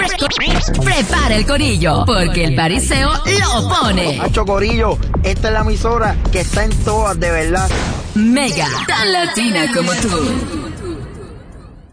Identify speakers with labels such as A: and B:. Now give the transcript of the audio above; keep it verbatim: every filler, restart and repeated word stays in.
A: Prepara el corillo, porque el pariseo lo pone.
B: Hacho corillo, esta es la emisora que está en todas, de verdad.
A: Mega, tan latina como tú.